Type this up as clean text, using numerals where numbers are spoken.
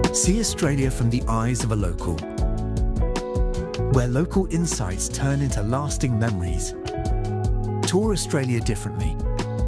See Australia from the eyes of a local, where local insights turn into lasting memories. Tour Australia differently.